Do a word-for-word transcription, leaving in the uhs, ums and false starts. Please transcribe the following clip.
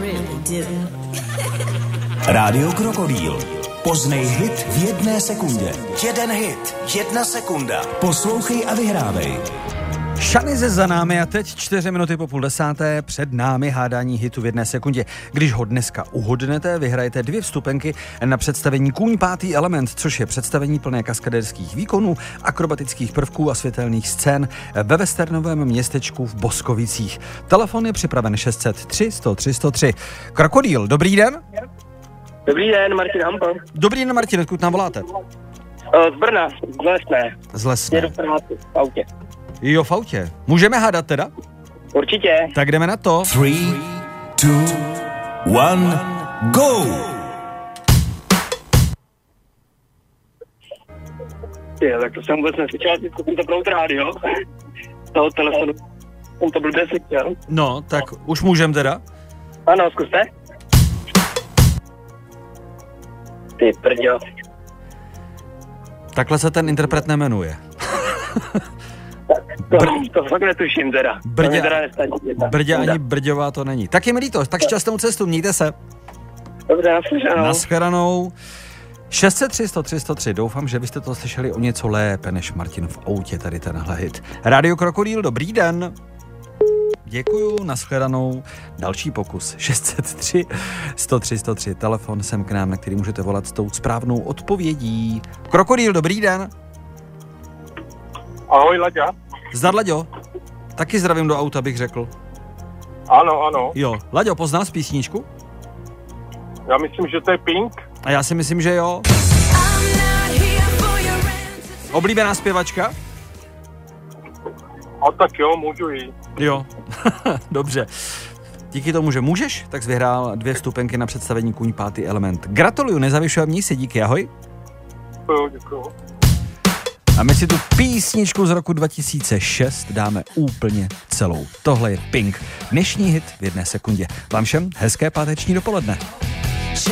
really do. Rádio Krokodýl. Poznej hit v jedné sekundě. Jeden hit, jedna sekunda. Poslouchej a vyhrávej. Šanize za námi a teď čtyři minuty po půl desáté, před námi hádání hitu v jedné sekundě. Když ho dneska uhodnete, vyhrajete dvě vstupenky na představení Kůň pátý element, což je představení plné kaskadérských výkonů, akrobatických prvků a světelných scén ve westernovém městečku v Boskovicích. Telefon je připraven šest set tři sto tři sto tři. Krokodýl, dobrý den. Dobrý den, Martin Hampa. Dobrý den, Martin, odkud nám voláte? Z Brna, z Lesné. Z Lesné. Jedu v práci, v autě. Jo, v autě. Můžeme hádat teda? Určitě. Tak jdeme na to. Three, two, one, go! Je, tak to jsem vůbec neslyšel, zkusím to prout rádio. Z toho telefonu. Jsem to blbě slyšel. No, tak už můžeme teda? Ano, zkuste. Ty prďo. Takhle se ten interpret nemenuje. To, to fakt netuším teda. Brdě, teda nestačí, Brdě ani Brďová to není. Tak je mi líto, tak šťastnou cestu, mějte se. Dobře, naslyšenou. Naschledanou. šest set tři sto tři sto tři, doufám, že byste to slyšeli o něco lépe než Martin v autě, tady tenhle hit. Rádio Krokodýl, dobrý den. Děkuju, naschledanou. Další pokus, šest set tři sto tři sto tři, telefon sem k nám, na který můžete volat s tou správnou odpovědí. Krokodýl, dobrý den. Ahoj, Laďa. Zdar, Laďo. Taky zdravím do auta, bych řekl. Ano, ano. Jo, Laďo, poznáš písničku? Já myslím, že to je Pink. A já si myslím, že jo. Oblíbená zpěvačka? A tak jo, můžu jít. Jo, dobře. Díky tomu, že můžeš, tak jsi vyhrál dvě vstupenky na představení Kůň pátý element. Gratuluju, nezavěšuj, měj se, díky, ahoj. Jo, děkuju. A my si tu písničku z roku dva tisíce šest dáme úplně celou. Tohle je Pink, dnešní hit v jedné sekundě. Vám všem hezké páteční dopoledne.